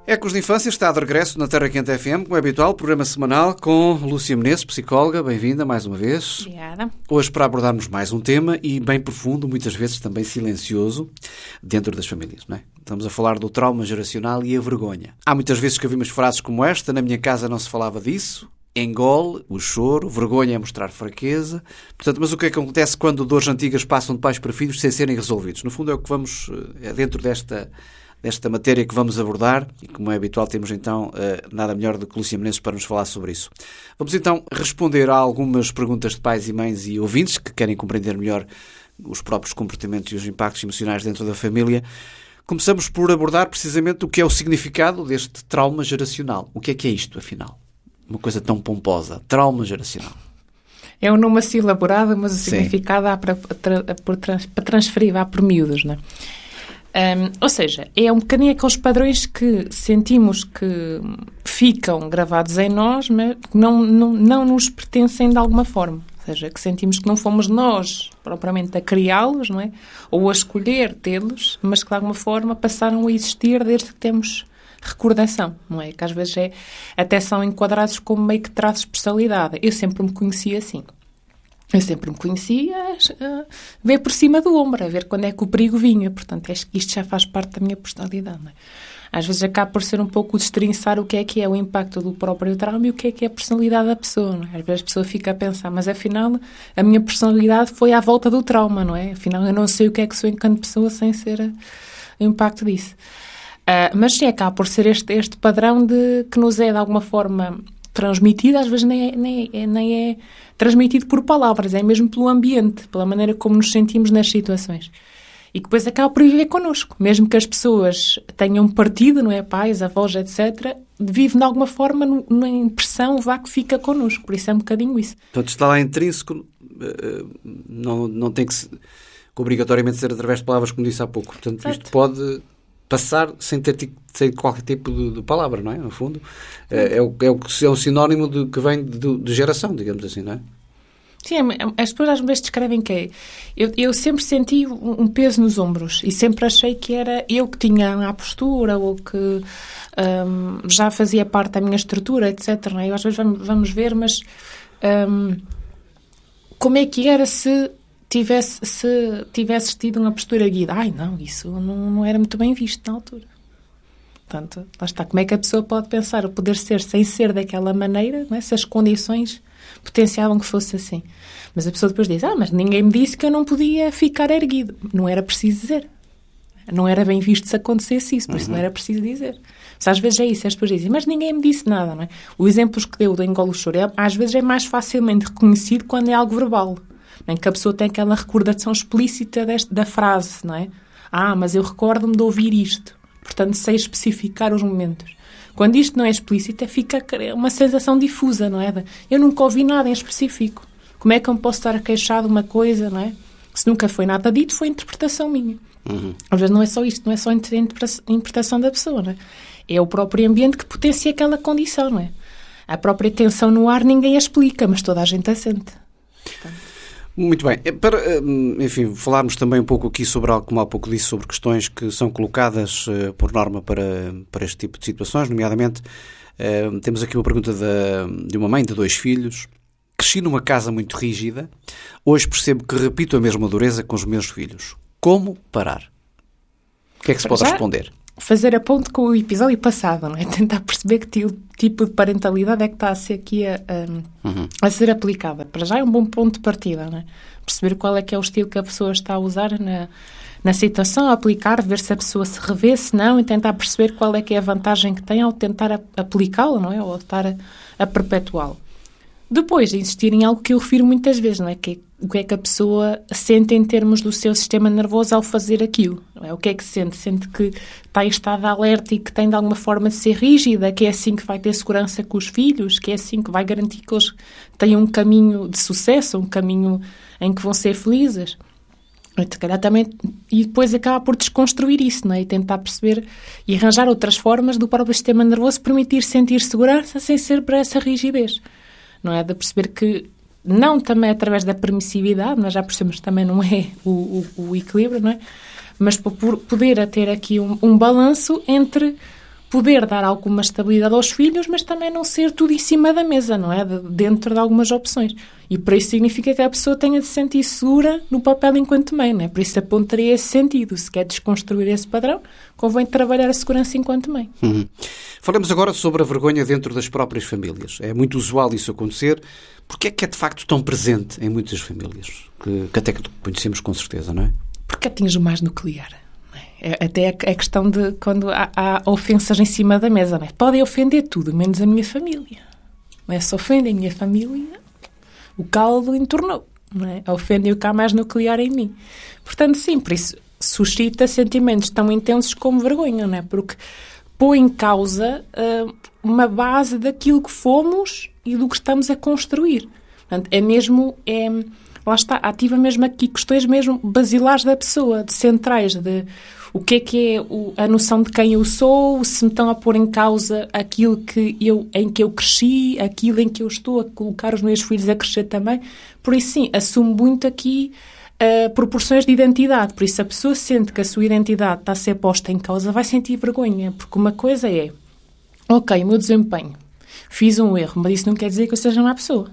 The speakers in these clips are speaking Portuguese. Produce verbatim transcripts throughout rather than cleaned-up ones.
Ecos de Infância está de regresso na Terra Quente F M, como é habitual, programa semanal com Lúcia Menezes, psicóloga. Bem-vinda mais uma vez. Obrigada. Hoje para abordarmos mais um tema e bem profundo, muitas vezes também silencioso, dentro das famílias, não é? Estamos a falar do trauma geracional e a vergonha. Há muitas vezes que ouvimos frases como esta: na minha casa não se falava disso, engole o choro, vergonha é mostrar fraqueza. Portanto, mas o que é que acontece quando dores antigas passam de pais para filhos sem serem resolvidos? No fundo é o que vamos, é dentro desta... desta matéria que vamos abordar, e como é habitual temos então nada melhor do que Lúcia Menezes para nos falar sobre isso. Vamos então responder a algumas perguntas de pais e mães e ouvintes que querem compreender melhor os próprios comportamentos e os impactos emocionais dentro da família. Começamos por abordar precisamente o que é o significado deste trauma geracional. O que é que é isto, afinal? Uma coisa tão pomposa, trauma geracional. É um nome assim elaborado, mas o Sim. significado há para, para, para transferir, há por miúdos, não é? Um, ou seja, é um bocadinho aqueles padrões que sentimos que ficam gravados em nós, mas que não, não, não nos pertencem de alguma forma. Ou seja, que sentimos que não fomos nós, propriamente, a criá-los, não é? Ou a escolher tê-los, mas que de alguma forma passaram a existir desde que temos recordação, não é? Que às vezes é, até são enquadrados como meio que traços de personalidade. Eu sempre me conheci assim. Eu sempre me conhecia a ver por cima do ombro, a ver quando é que o perigo vinha. Portanto, isto já faz parte da minha personalidade, não é? Às vezes acaba por ser um pouco destrinçar o que é que é o impacto do próprio trauma e o que é que é a personalidade da pessoa, não é? Às vezes a pessoa fica a pensar, mas afinal a minha personalidade foi à volta do trauma, não é? Afinal eu não sei o que é que sou enquanto pessoa sem ser o impacto disso. Uh, mas sim, acaba por ser este, este padrão de, que nos é de alguma forma transmitido, às vezes nem é, nem, é, nem é transmitido por palavras, é mesmo pelo ambiente, pela maneira como nos sentimos nas situações. E que depois acaba por viver connosco. Mesmo que as pessoas tenham partido, não é? Pais, avós, etcétera, vive de alguma forma na impressão vá que fica connosco. Por isso é um bocadinho isso. Portanto, está lá intrínseco, não, não tem que, se, que obrigatoriamente ser através de palavras, como disse há pouco. Portanto, certo. Isto pode passar sem ter sem qualquer tipo de, de palavra, não é? No fundo, é, é, o, é, o, é um sinónimo de, que vem de, de geração, digamos assim, não é? Sim, as pessoas às vezes descrevem que é. Eu, eu sempre senti um peso nos ombros e sempre achei que era eu que tinha a postura ou que um, já fazia parte da minha estrutura, etcétera. Não é? Eu, às vezes vamos, vamos ver, mas um, como é que era se tivesse, se tivesses tido uma postura guida? Ai, não, isso não, não era muito bem visto na altura. Portanto, lá está. Como é que a pessoa pode pensar o poder ser sem ser daquela maneira, não é? Se as condições potenciavam que fosse assim. Mas a pessoa depois diz, ah, mas ninguém me disse que eu não podia ficar erguido. Não era preciso dizer. Não era bem visto se acontecesse isso, por isso uhum. não era preciso dizer. Mas às vezes é isso, as pessoas dizem, mas ninguém me disse nada, não é? O exemplo que deu do engole o choro, é, às vezes é mais facilmente reconhecido quando é algo verbal, em que a pessoa tem aquela recordação explícita deste, da frase, não é? Ah, mas eu recordo-me de ouvir isto. Portanto, sei especificar os momentos. Quando isto não é explícito, fica uma sensação difusa, não é? Eu nunca ouvi nada em específico. Como é que eu me posso estar a queixar de uma coisa, não é? Se nunca foi nada dito, foi interpretação minha. Uhum. Às vezes não é só isto, não é só a interpretação da pessoa, não é? É o próprio ambiente que potencia aquela condição, não é? A própria tensão no ar ninguém a explica, mas toda a gente a sente. Portanto... Muito bem. Para, enfim, falarmos também um pouco aqui sobre algo, como há pouco disse, sobre questões que são colocadas uh, por norma para, para este tipo de situações, nomeadamente, uh, temos aqui uma pergunta de, de uma mãe de dois filhos. Cresci numa casa muito rígida, hoje percebo que repito a mesma dureza com os meus filhos. Como parar? O que é que se pode Já responder? Fazer a ponte com o episódio passado, não é? Tentar perceber que tipo de parentalidade é que está a ser aqui a, a, uhum. a ser aplicada. Para já é um bom ponto de partida, não é? Perceber qual é que é o estilo que a pessoa está a usar na, na situação, a aplicar, ver se a pessoa se revê, se não, e tentar perceber qual é que é a vantagem que tem ao tentar a, aplicá-lo, não é? Ou estar a, a perpetuá-lo. Depois, insistir em algo que eu refiro muitas vezes, não é? Que é o que é que a pessoa sente em termos do seu sistema nervoso ao fazer aquilo. Não é? O que é que sente? Sente que está em estado de alerta e que tem de alguma forma de ser rígida, que é assim que vai ter segurança com os filhos, que é assim que vai garantir que eles tenham um caminho de sucesso, um caminho em que vão ser felizes. Também, e depois acaba por desconstruir isso, não é? E tentar perceber e arranjar outras formas do próprio sistema nervoso permitir sentir segurança sem ser para essa rigidez. Não é? De perceber que não também através da permissividade, mas já percebemos que também não é o, o, o equilíbrio, não é? Mas por poder ter aqui um, um balanço entre poder dar alguma estabilidade aos filhos, mas também não ser tudo em cima da mesa, não é? De, dentro de algumas opções. E por isso significa que a pessoa tenha de se sentir segura no papel enquanto mãe, não é? Por isso apontaria esse sentido. Se quer desconstruir esse padrão, convém trabalhar a segurança enquanto mãe. Uhum. Falamos agora sobre a vergonha dentro das próprias famílias. É muito usual isso acontecer. Porquê é que é de facto tão presente em muitas famílias? Que, que até que conhecemos com certeza, não é? Porque atinge o mais nuclear. É, até a questão de quando há, há ofensas em cima da mesa, não é? Podem ofender tudo, menos a minha família. Não é? Se ofendem a minha família, o caldo entornou. Não é? Ofendem o que há mais nuclear em mim. Portanto, sim, por isso suscita sentimentos tão intensos como vergonha, não é? Porque põe em causa uh, uma base daquilo que fomos e do que estamos a construir. Portanto, é mesmo... É, lá está, ativa mesmo aqui questões mesmo basilares da pessoa, de centrais, de o que é que é o, a noção de quem eu sou, se me estão a pôr em causa aquilo que eu, em que eu cresci, aquilo em que eu estou a colocar os meus filhos a crescer também. Por isso, sim, assumo muito aqui uh, proporções de identidade. Por isso, a pessoa sente que a sua identidade está a ser posta em causa, vai sentir vergonha, porque uma coisa é, ok, o meu desempenho, fiz um erro, mas isso não quer dizer que eu seja uma pessoa.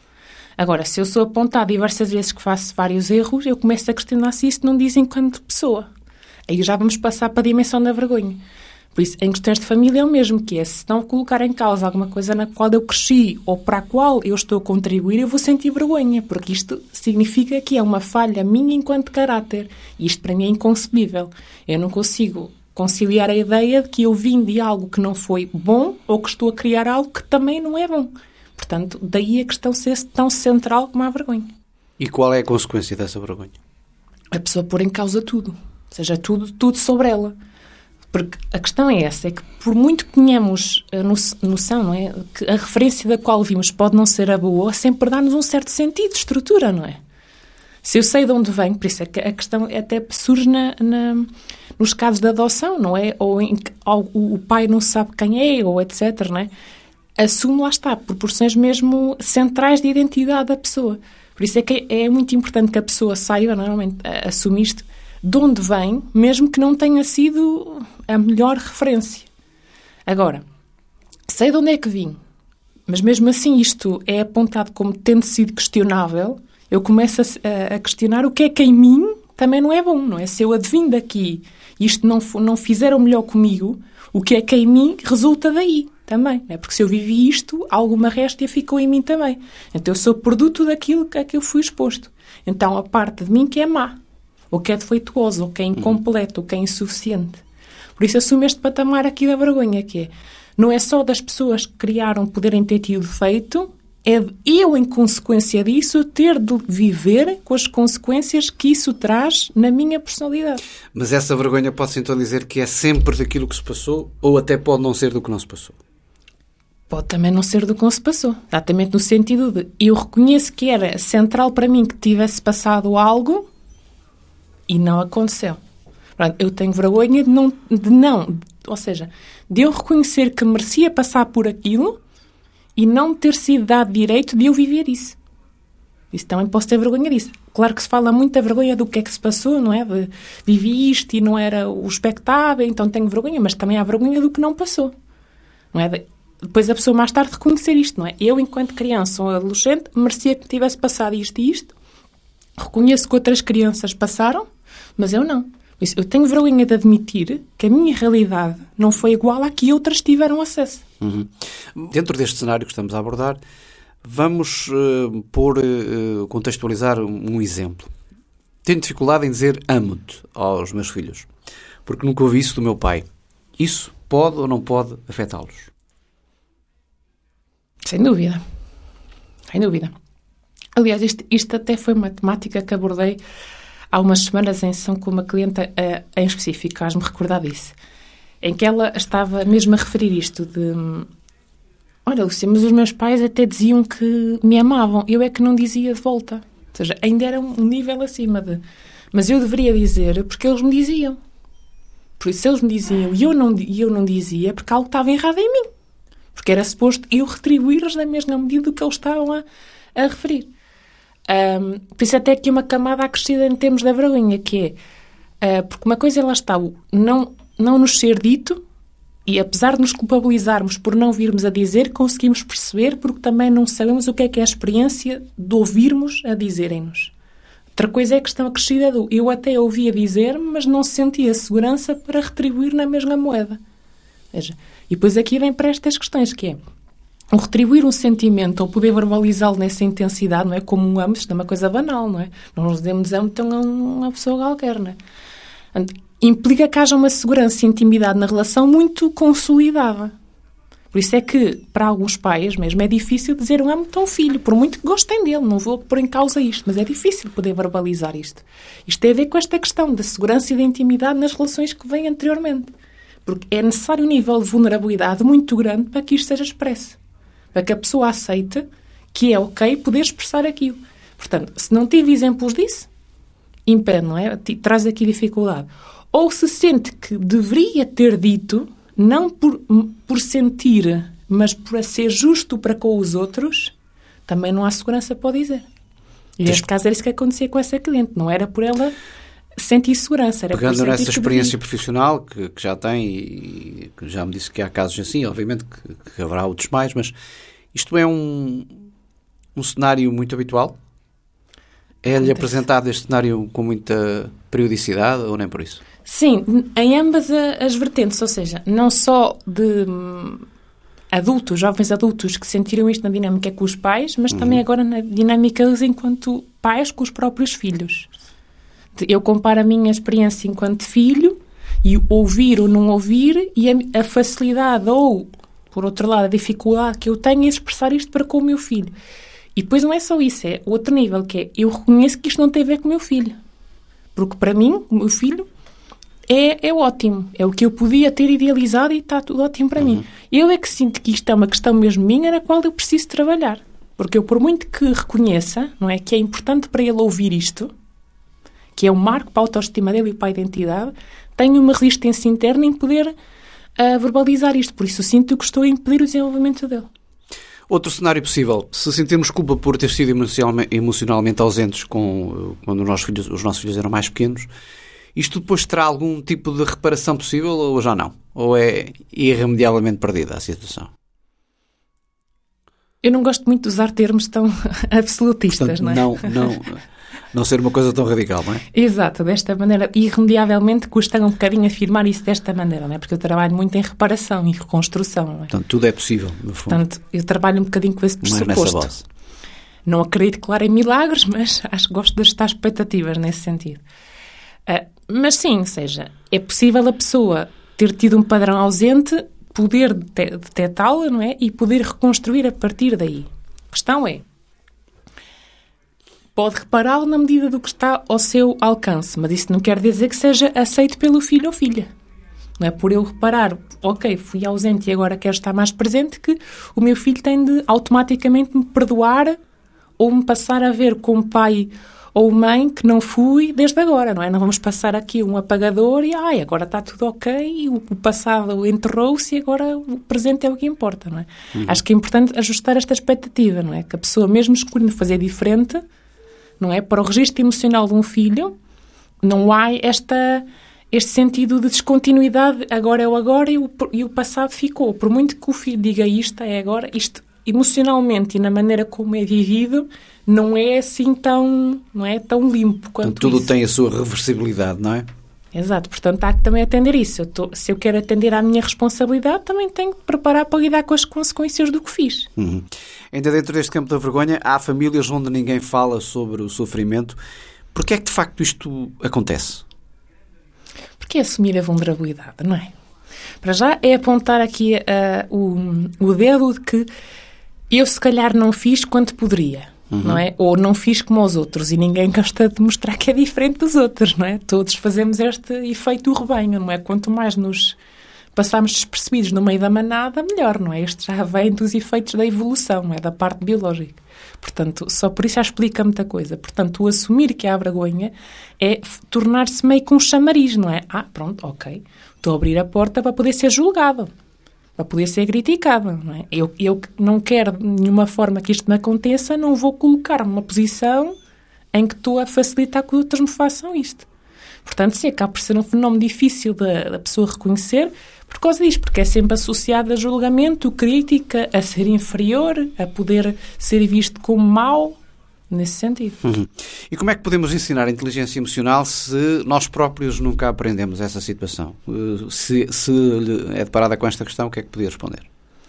Agora, se eu sou apontada diversas vezes que faço vários erros, eu começo a questionar se isto não diz enquanto pessoa. Aí já vamos passar para a dimensão da vergonha. Por isso, em questões de família é o mesmo, que é, se não colocar em causa alguma coisa na qual eu cresci ou para a qual eu estou a contribuir, eu vou sentir vergonha, porque isto significa que é uma falha minha enquanto caráter. E isto para mim é inconcebível. Eu não consigo conciliar a ideia de que eu vim de algo que não foi bom ou que estou a criar algo que também não é bom. Portanto, daí a questão ser tão central como a vergonha. E qual é a consequência dessa vergonha? A pessoa pôr em causa tudo. Ou seja, tudo, tudo sobre ela. Porque a questão é essa, é que por muito que tenhamos a noção, não é? Que a referência da qual vimos pode não ser a boa, sempre dá-nos um certo sentido, estrutura, não é? Se eu sei de onde venho, por isso é que a questão até surge na, na, nos casos de adoção, não é? Ou, em, ou o pai não sabe quem é, ou etcétera, não é? Assume, lá está, proporções mesmo centrais de identidade da pessoa. Por isso é que é muito importante que a pessoa saiba, normalmente, assumir isto, de onde vem, mesmo que não tenha sido a melhor referência. Agora, sei de onde é que vim, mas mesmo assim isto é apontado como tendo sido questionável, eu começo a, a questionar o que é que em mim também não é bom, não é? Se eu adivinho daqui e isto não, não fizer o melhor comigo, o que é que em mim resulta daí também, não é? Porque se eu vivi isto, alguma réstia ficou em mim também. Então eu sou produto daquilo a que eu fui exposto. Então a parte de mim que é má, ou que é defeituoso, ou que é incompleto, ou que é insuficiente. Por isso assumo este patamar aqui da vergonha, que é, não é só das pessoas que criaram poderem ter tido defeito, é de eu, em consequência disso, ter de viver com as consequências que isso traz na minha personalidade. Mas essa vergonha pode-se então dizer que é sempre daquilo que se passou, ou até pode não ser do que não se passou? Pode também não ser do que não se passou. Exatamente no sentido de eu reconheço que era central para mim que tivesse passado algo e não aconteceu. Pronto, eu tenho vergonha de não, de não, ou seja, de eu reconhecer que merecia passar por aquilo e não ter sido dado direito de eu viver isso. Isso também posso ter vergonha disso. Claro que se fala muito da vergonha do que é que se passou, não é? De, vivi isto e não era o expectável, então tenho vergonha, mas também há vergonha do que não passou. Não é? De, depois a pessoa mais tarde reconhecer isto, não é? Eu, enquanto criança ou adolescente, merecia que tivesse passado isto e isto. Reconheço que outras crianças passaram, mas eu não. Eu tenho vergonha de admitir que a minha realidade não foi igual à que outras tiveram acesso. Uhum. Dentro deste cenário que estamos a abordar, vamos uh, pôr, uh, contextualizar um exemplo. Tenho dificuldade em dizer amo-te aos meus filhos, porque nunca ouvi isso do meu pai. Isso pode ou não pode afetá-los? Sem dúvida. Sem dúvida. Aliás, isto, isto até foi uma temática que abordei há umas semanas em sessão com uma cliente uh, em específico, faz-me recordar disso, em que ela estava mesmo a referir isto de olha, Lúcia, mas os meus pais até diziam que me amavam, eu é que não dizia de volta. Ou seja, ainda era um nível acima de mas eu deveria dizer porque eles me diziam. Por isso, se eles me diziam e eu não, eu não dizia, porque algo estava errado em mim. Porque era suposto eu retribuir-los na mesma medida do que eles estavam a, a referir. Um, por isso até aqui uma camada acrescida em termos da vergonha, que é, uh, porque uma coisa lá está, o não, não nos ser dito E apesar de nos culpabilizarmos por não virmos a dizer, conseguimos perceber porque também não sabemos o que é que é a experiência de ouvirmos a dizerem-nos. Outra coisa é a questão acrescida do eu até ouvia dizer, mas não sentia segurança para retribuir na mesma moeda. Veja, e depois aqui vem para estas questões, que é o retribuir um sentimento ou poder verbalizá-lo nessa intensidade, não é? Como um amo, isto é uma coisa banal, não é? Não nos demos amo então a uma pessoa qualquer, não é? Implica que haja uma segurança e intimidade na relação muito consolidada. Por isso é que, para alguns pais mesmo, é difícil dizer um amo tão filho, por muito que gostem dele. Não vou pôr em causa isto, mas é difícil poder verbalizar isto. Isto tem a ver com esta questão da segurança e da intimidade nas relações que vêm anteriormente. Porque é necessário um nível de vulnerabilidade muito grande para que isto seja expresso. Para que a pessoa aceite que é ok poder expressar aquilo. Portanto, se não tive exemplos disso, impede, não é? Traz aqui dificuldade. Ou se sente que deveria ter dito, não por, por sentir, mas por ser justo para com os outros, também não há segurança para o dizer. E neste caso era isso que acontecia com essa cliente. Não era por ela sentir segurança. Era Pegando por nessa experiência devia. profissional, que, que já tem, e que já me disse que há casos assim, obviamente que, que haverá outros mais, mas isto é um, um cenário muito habitual? É-lhe apresentado este cenário com muita periodicidade ou nem por isso? Sim, em ambas as vertentes, ou seja, não só de hum, adultos, jovens adultos que sentiram isto na dinâmica com os pais, mas uhum. também agora na dinâmica enquanto pais com os próprios filhos. Eu comparo a minha experiência enquanto filho e ouvir ou não ouvir e a, a facilidade ou, por outro lado, a dificuldade que eu tenho em expressar isto para com o meu filho. E depois não é só isso, é outro nível, que é eu reconheço que isto não tem a ver com o meu filho. Porque para mim, o meu filho É, é ótimo. É o que eu podia ter idealizado e está tudo ótimo para uhum. mim. Eu é que sinto que isto é uma questão mesmo minha na qual eu preciso trabalhar. Porque eu, por muito que reconheça, não é, que é importante para ele ouvir isto, que é um marco para a autoestima dele e para a identidade, tenho uma resistência interna em poder uh, verbalizar isto. Por isso eu sinto que estou a impedir o desenvolvimento dele. Outro cenário possível, se sentirmos culpa por ter sido emocionalmente, emocionalmente ausentes com, quando os nossos, filhos, os nossos filhos eram mais pequenos, isto depois terá algum tipo de reparação possível ou já não? Ou é irremediavelmente perdida a situação? Eu não gosto muito de usar termos tão absolutistas, Portanto, não é? Não, não, não ser uma coisa tão radical, não é? Exato, desta maneira. Irremediavelmente custa um bocadinho afirmar isso desta maneira, não é? Porque eu trabalho muito em reparação e reconstrução, não é? Portanto, tudo é possível, no fundo. Portanto, eu trabalho um bocadinho com esse pressuposto. Mas nessa base. Não acredito, claro, em milagres, mas acho que gosto de ajustar expectativas nesse sentido. Uh, mas sim, ou seja, é possível a pessoa ter tido um padrão ausente, poder detectá-la, não é? E poder reconstruir a partir daí. A questão é, pode repará-lo na medida do que está ao seu alcance, mas isso não quer dizer que seja aceito pelo filho ou filha. Não é por eu reparar, ok, fui ausente e agora quero estar mais presente, que o meu filho tem de automaticamente me perdoar ou me passar a ver como pai ou mãe que não fui desde agora, não é? Não vamos passar aqui um apagador e ai, agora está tudo ok, e o passado enterrou-se e agora o presente é o que importa, não é? Uhum. Acho que é importante ajustar esta expectativa, não é? Que a pessoa, mesmo escolhendo fazer diferente, não é? Para o registro emocional de um filho, não há esta, este sentido de descontinuidade, agora é o agora e o, e o passado ficou. Por muito que o filho diga isto, é agora, isto emocionalmente e na maneira como é vivido, não é assim tão, não é, tão limpo quanto então, tudo isso. tem a sua reversibilidade, não é? Exato, portanto há que também atender isso. Eu tô, se eu quero atender à minha responsabilidade, também tenho que preparar para lidar com as consequências do que fiz. Uhum. Ainda dentro deste campo da vergonha, há famílias onde ninguém fala sobre o sofrimento. Porquê é que de facto isto acontece? Porque é assumir a vulnerabilidade, não é? Para já é apontar aqui uh, o, o dedo de que eu se calhar não fiz quanto poderia. Uhum. Não é? Ou não fiz como os outros e ninguém gosta de mostrar que é diferente dos outros, não é? Todos fazemos este efeito do rebanho, não é? Quanto mais nos passamos despercebidos no meio da manada, melhor, não é? Este já vem dos efeitos da evolução, não é? Da parte biológica. Portanto, só por isso já explica muita coisa. Portanto, o assumir que há vergonha é tornar-se meio que um chamariz, não é? Ah, pronto, ok. Estou a abrir a porta para poder ser julgado. Para poder ser criticado, não é? Eu, eu não quero de nenhuma forma que isto me aconteça, não vou colocar-me numa posição em que estou a facilitar que os outros me façam isto. Portanto, sim, acaba por ser um fenómeno difícil da, da pessoa reconhecer por causa disto, porque é sempre associado a julgamento, crítica, a ser inferior, a poder ser visto como mau, nesse sentido. Uhum. E como é que podemos ensinar a inteligência emocional se nós próprios nunca aprendemos essa situação? Se, se é deparada com esta questão, o que é que podia responder?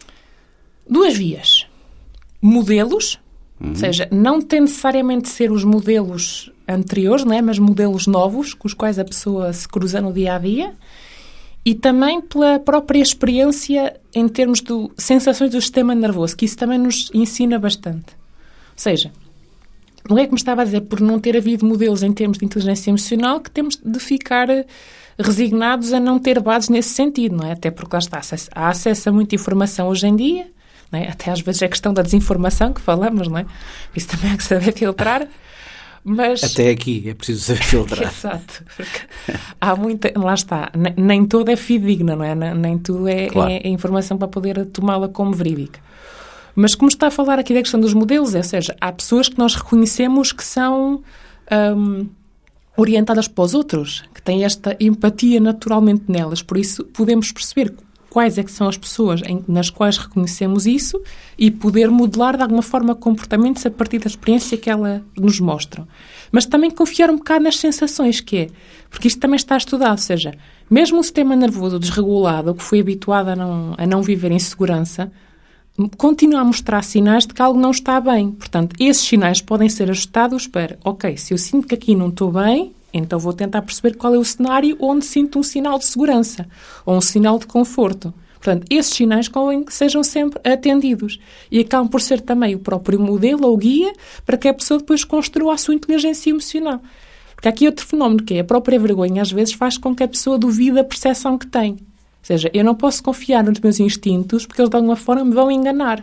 Duas vias. Modelos, uhum. ou seja, não tem necessariamente de ser os modelos anteriores, não é? Mas modelos novos, com os quais a pessoa se cruza no dia-a-dia, e também pela própria experiência em termos de sensações do sistema nervoso, que isso também nos ensina bastante. Ou seja, não é como estava a dizer, por não ter havido modelos em termos de inteligência emocional, que temos de ficar resignados a não ter bases nesse sentido, não é? Até porque lá está, há acesso a muita informação hoje em dia, não é? Até às vezes é questão da desinformação que falamos, não é? Isso também há que saber filtrar. Mas... Até aqui é preciso saber filtrar. Exato. Porque há muita... Lá está. Nem, nem tudo é fidedigna, não é? Nem tudo é, claro. é, é informação para poder tomá-la como verídica. Mas como está a falar aqui da questão dos modelos, é, ou seja, há pessoas que nós reconhecemos que são um, orientadas para os outros, que têm esta empatia naturalmente nelas. Por isso, podemos perceber quais é que são as pessoas em, nas quais reconhecemos isso e poder modelar de alguma forma comportamentos a partir da experiência que ela nos mostra. Mas também confiar um bocado nas sensações, que é, porque isto também está estudado, ou seja, mesmo o sistema nervoso desregulado, que foi habituado a não, a não viver em segurança, continua a mostrar sinais de que algo não está bem. Portanto, esses sinais podem ser ajustados para, ok, se eu sinto que aqui não estou bem, então vou tentar perceber qual é o cenário onde sinto um sinal de segurança ou um sinal de conforto. Portanto, esses sinais convém que sejam sempre atendidos e acabam por ser também o próprio modelo ou guia para que a pessoa depois construa a sua inteligência emocional. Porque há aqui outro fenómeno que é a própria vergonha, às vezes faz com que a pessoa duvide da percepção que tem. Ou seja, eu não posso confiar nos meus instintos porque eles de alguma forma me vão enganar.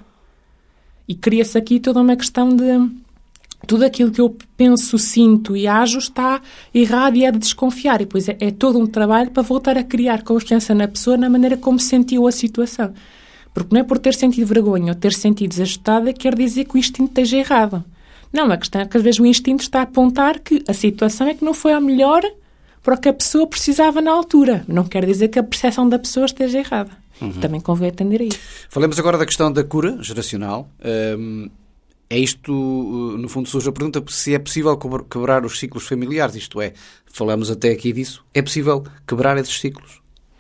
E cria-se aqui toda uma questão de tudo aquilo que eu penso, sinto e ajo está errado e é de desconfiar. E depois é, é todo um trabalho para voltar a criar confiança na pessoa na maneira como sentiu a situação. Porque não é por ter sentido vergonha ou ter sentido desajustada que quer dizer que o instinto esteja errado. Não, a questão é que às vezes o instinto está a apontar que a situação é que não foi a melhor para o que a pessoa precisava na altura. Não quer dizer que a percepção da pessoa esteja errada. Uhum. Também convém atender a isso. Falemos agora da questão da cura geracional. Um... É isto, no fundo, surge a pergunta se é possível quebrar os ciclos familiares. Isto é, falamos até aqui disso, é possível quebrar esses ciclos?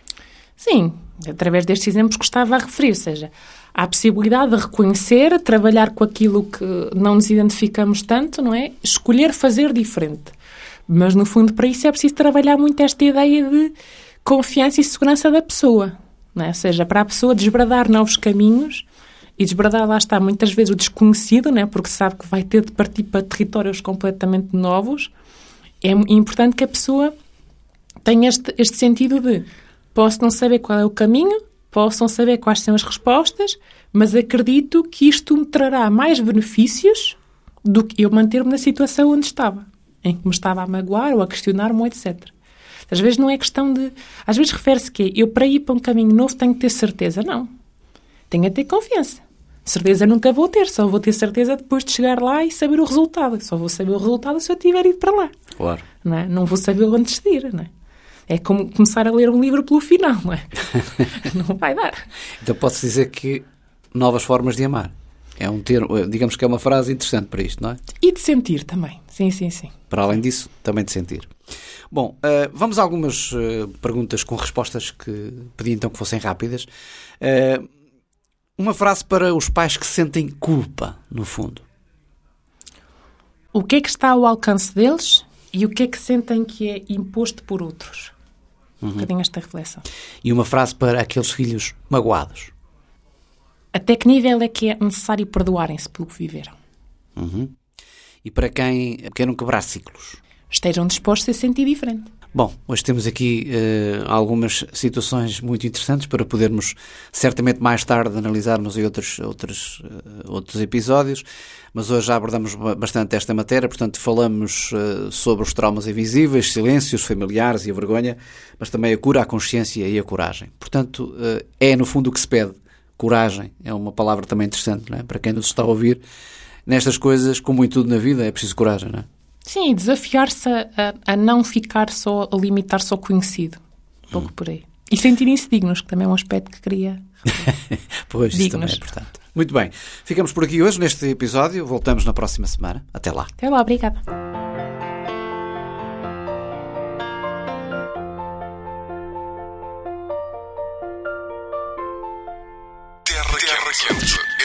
Sim, através destes exemplos que estava a referir. Ou seja, há a possibilidade de reconhecer, trabalhar com aquilo que não nos identificamos tanto, não é? Escolher fazer diferente. Mas, no fundo, para isso é preciso trabalhar muito esta ideia de confiança e segurança da pessoa. Não é? Ou seja, para a pessoa desbradar novos caminhos. E desbradar, lá está, muitas vezes o desconhecido, né, porque sabe que vai ter de partir para territórios completamente novos. É importante que a pessoa tenha este, este sentido de posso não saber qual é o caminho, posso não saber quais são as respostas, mas acredito que isto me trará mais benefícios do que eu manter-me na situação onde estava, em que me estava a magoar ou a questionar-me, etcétera. Às vezes não é questão de... Às vezes refere-se que eu, para ir para um caminho novo, tenho que ter certeza. Não. Tenho a ter confiança. Certeza nunca vou ter, só vou ter certeza depois de chegar lá e saber o resultado. Só vou saber o resultado se eu tiver ido para lá. Claro. Não é? Não vou saber antes de ir, não é? É como começar a ler um livro pelo final, não é? Não vai dar. Então pode-se dizer que novas formas de amar. É um termo, digamos que é uma frase interessante para isto, não é? E de sentir também. Sim, sim, sim. Para além disso, também de sentir. Bom, uh, vamos a algumas uh, perguntas com respostas que pedi então que fossem rápidas. Uh, Uma frase para os pais que sentem culpa, no fundo. O que é que está ao alcance deles e o que é que sentem que é imposto por outros? Uhum. Um bocadinho esta reflexão. E uma frase para aqueles filhos magoados. Até que nível é que é necessário perdoarem-se pelo que viveram? Uhum. E para quem queiram quebrar ciclos? Estejam dispostos a sentir diferente. Bom, hoje temos aqui uh, algumas situações muito interessantes para podermos, certamente mais tarde, analisarmos em outros, outros, uh, outros episódios, mas hoje já abordamos bastante esta matéria, portanto falamos uh, sobre os traumas invisíveis, silêncios familiares e a vergonha, mas também a cura, a consciência e a coragem. Portanto, uh, é no fundo o que se pede. Coragem é uma palavra também interessante, não é? Para quem nos está a ouvir, nestas coisas, como em tudo na vida, é preciso coragem, não é? Sim, desafiar-se a, a não ficar só, a limitar-se ao conhecido. Um pouco hum. por aí. E sentirem-se dignos, que também é um aspecto que queria. Pois, isso também é importante. Muito bem. Ficamos por aqui hoje neste episódio. Voltamos na próxima semana. Até lá. Até lá, obrigada. Terra Quente.